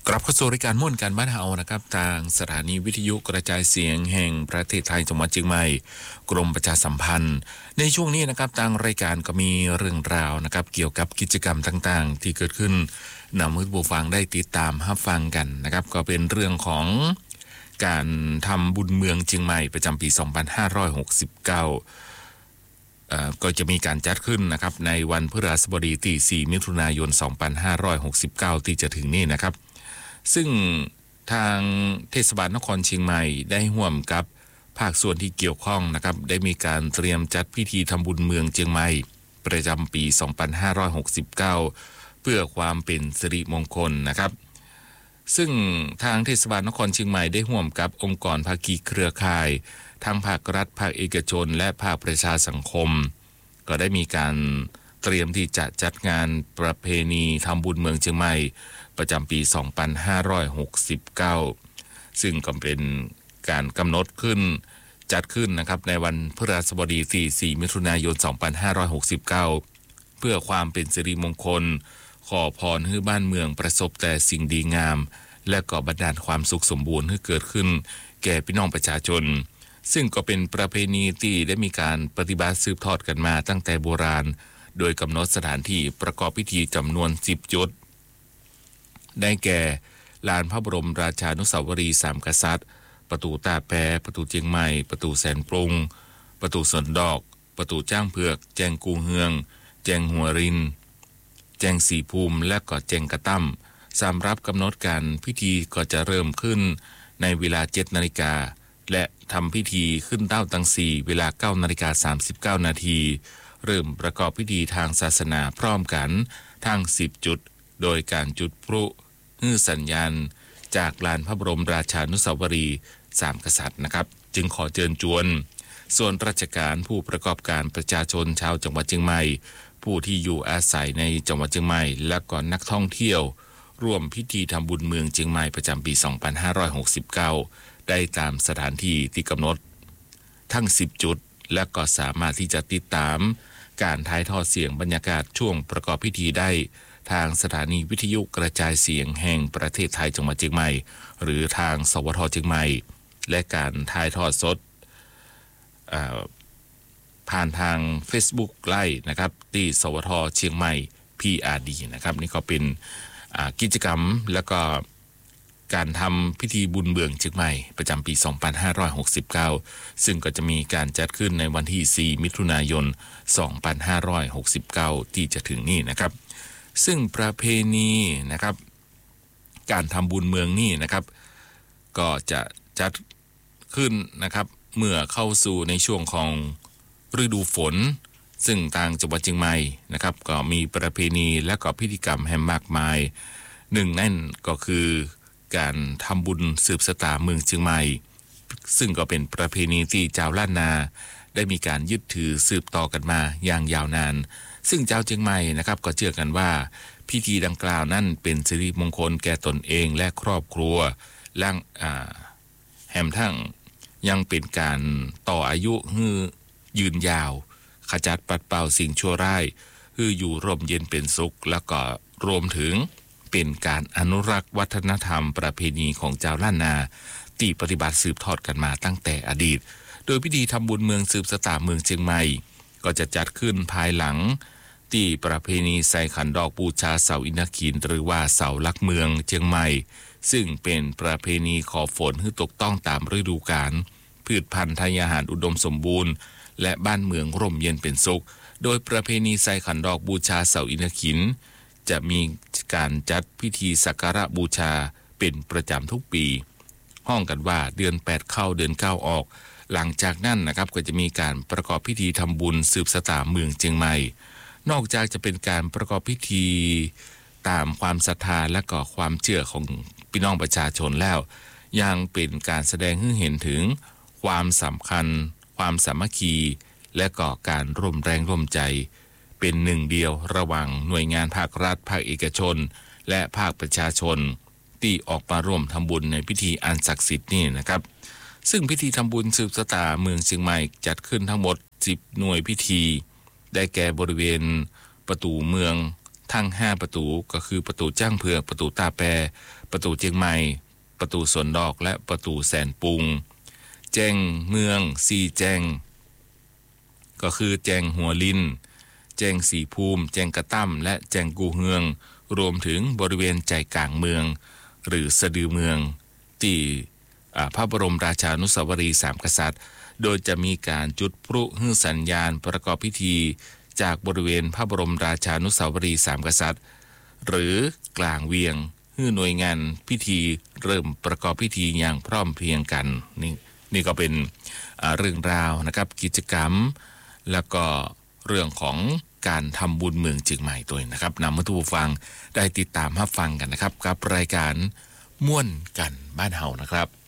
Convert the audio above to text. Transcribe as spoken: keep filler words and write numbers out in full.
กลับเข้าสู่รายการม่วนการบ้านเฮานะครับทางสถานีวิทยุกระจายเสียงแห่งประเทศไทยจังหวัดเชียงใหม่กรมประชาสัมพันธ์ในช่วงนี้นะครับทางรายการก็มีเรื่องราวนะครับเกี่ยวกับกิจกรรมต่างๆที่เกิดขึ้นนำให้ผู้ฟังได้ติดตามรับฟังกันนะครับก็เป็นเรื่องของการทำบุญเมืองเชียงใหม่ประจำปีสองพันห้าร้อยหกสิบเก้าก็จะมีการจัดขึ้นนะครับในวันพฤหัสบดีที่สี่มิถุนายนสองพันห้าร้อยหกสิบเก้าที่จะถึงนี้นะครับซึ่งทางเทศบาลนครเชียงใหม่ได้ร่วมกับภาคส่วนที่เกี่ยวข้องนะครับได้มีการเตรียมจัดพิธีทำบุญเมืองเชียงใหม่ประจำปีสองพันห้าร้อยหกสิบเก้าเพื่อความเป็นสิริมงคลนะครับซึ่งทางเทศบาลนครเชียงใหม่ได้ร่วมกับองค์กรภาคีเครือข่ายทั้งภาครัฐภาคเอกชนและภาคประชาสังคมก็ได้มีการเตรียมที่จะจัดงานประเพณีทำบุญเมืองเชียงใหม่ประจำปีสองพันห้าร้อยหกสิบเก้าซึ่งก็เป็นการกำหนดขึ้นจัดขึ้นนะครับในวันพฤหัสบดีที่สี่มิถุนายนสองพันห้าร้อยหกสิบเก้าเพื่อความเป็นสิริมงคลขอพรให้บ้านเมืองประสบแต่สิ่งดีงามและก็บันดาลความสุขสมบูรณ์ให้เกิดขึ้นแก่พี่น้องประชาชนซึ่งก็เป็นประเพณีที่ได้มีการปฏิบัติสืบทอดกันมาตั้งแต่โบราณโดยกำหนดสถานที่ประกอบพิธีจำนวนสิบจุดได้แก่ลานพระบรมราชานุสาวรีย์สามกษัตริย์ประตูตาแปประตูเจียงใหม่ประตูแสนปรุงประตูสวนดอกประตูจ้างเผือกแจงกูเฮืองแจงหัวรินแจงสีภูมิและก็แจงกระตั้มสำหรับกำหนดการพิธีก็จะเริ่มขึ้นในเวลาเจ็ดนาฬิกาและทำพิธีขึ้นเต้าตังสีเวลาเก้านาฬิกาสามสิบเก้านาทีเริ่มประกอบพิธีทางศาสนาพร้อมกันทั้งสิบจุดโดยการจุดพลุฮือสัญญาณจากลานพระบรมราชานุสาวรีย์สามกษัตริย์นะครับจึงขอเชิญชวนส่วนราชการผู้ประกอบการประชาชนชาวจังหวัดเชียงใหม่ผู้ที่อยู่อาศัยในจังหวัดเชียงใหม่และก็นักท่องเที่ยวร่วมพิธีทำบุญเมืองเชียงใหม่ประจำปีสองพันห้าร้อยหกสิบเก้าได้ตามสถานที่ที่กำหนดทั้งสิบจุดและก็สามารถที่จะติดตามการถ่ายทอดเสียงบรรยากาศช่วงประกอบพิธีได้ทางสถานีวิทยุกระจายเสียงแห่งประเทศไทยจังหวัดเชียงใหม่หรือทางสวทเชียงใหม่และการถ่ายทอดสดผ่านทาง Facebook ไลฟ์นะครับที่สวทเชียงใหม่ พี อาร์ ดี นะครับนี่ก็เป็นกิจกรรมและก็การทำพิธีบุญเบืองเชียงใหม่ประจำปีสองพันห้าร้อยหกสิบเก้าซึ่งก็จะมีการจัดขึ้นในวันที่สี่มิถุนายนสองพันห้าร้อยหกสิบเก้าที่จะถึงนี้นะครับซึ่งประเพณีนะครับการทำบุญเมืองนี่นะครับก็จะจัดขึ้นนะครับเมื่อเข้าสู่ในช่วงของฤดูฝนซึ่งทางจังหวัดเชียงใหม่นะครับก็มีประเพณีและก็พิธีกรรมแห่งมากมายหนึ่งนั่นก็คือการทำบุญสืบชะตาเมืองเชียงใหม่ซึ่งก็เป็นประเพณีที่ชาวล้านนาได้มีการยึดถือสืบต่อกันมาอย่างยาวนานซึ่งชาวเชียงใหม่นะครับก็เชื่อกันว่าพิธีดังกล่าวนั้นเป็นสิริมงคลแก่ตนเองและครอบครัวและแถมทั้งยังเป็นการต่ออายุให้ยืนยาวขจัดปัดเป่าสิ่งชั่วร้ายให้อยู่ร่มเย็นเป็นสุขแล้วก็รวมถึงเป็นการอนุรักษ์วัฒนธรรมประเพณีของชาวล้านนาที่ปฏิบัติสืบทอดกันมาตั้งแต่อดีตโดยพิธีทำบุญเมืองสืบชะตาเมืองเชียงใหม่ก็จะจัดขึ้นภายหลังที่ประเพณีใส่ขันดอกบูชาเสาอินทขินหรือว่าเสาหลักเมืองเชียงใหม่ซึ่งเป็นประเพณีขอฝนให้ตกต้องตามฤดูกาลพืชพันธุ์ทายาหารอุดมสมบูรณ์และบ้านเมืองร่มเย็นเป็นสุขโดยประเพณีใส่ขันดอกบูชาเสาอินทขินจะมีการจัดพิธีสักการะบูชาเป็นประจำทุกปีห้องกันว่าเดือนแปดเข้าเดือนเก้าออกหลังจากนั้นนะครับก็จะมีการประกอบพิธีทำบุญสืบชะตาเมืองเชียงใหม่นอกจากจะเป็นการประกอบพิธีตามความศรัทธาและก็ความเชื่อของพี่น้องประชาชนแล้วยังเป็นการแสดงให้เห็นถึงความสำคัญความสามัคคีและก็การร่วมแรงร่วมใจเป็นหนึ่งเดียวระหว่างหน่วยงานภาครัฐภาคเอกชนและภาคประชาชนที่ออกมาร่วมทำบุญในพิธีอันศักดิ์สิทธิ์นี่นะครับซึ่งพิธีทำบุญสืบชะตาเมืองเชียงใหม่จัดขึ้นทั้งหมดสิบหน่วยพิธีได้แก่บริเวณประตูเมืองทั้งห้าประตูก็คือประตูจ้างเผือกประตูตาแปรประตูเจียงใหม่ประตูสวนดอกและประตูแสนปุงแจ้งเมืองสี่แจ้งก็คือแจ้งหัวลินแจ้งสีภูมิแจ้งกระตั้มและแจ้งกูเฮืองรวมถึงบริเวณใจกลางเมืองหรือสะดือเมืองที่พระบรมราชานุสาวรีย์สามกษัตริย์โดยจะมีการจุดพลุหื้อสัญญาณประกอบพิธีจากบริเวณพระบรมราชานุสาวรีย์สามกษัตริย์หรือกลางเวียงหื้อหน่วยงานพิธีเริ่มประกอบพิธีอย่างพร้อมเพรียงกันนี่นี่ก็เป็นเรื่องราวนะครับกิจกรรมแล้วก็เรื่องของการทำบุญเมืองเชียงใหม่ตัวนะครับนำมาทุกผู้ฟังได้ติดตามรับฟังกันนะครับกับรายการม่วนกันบ้านเฮานะครับ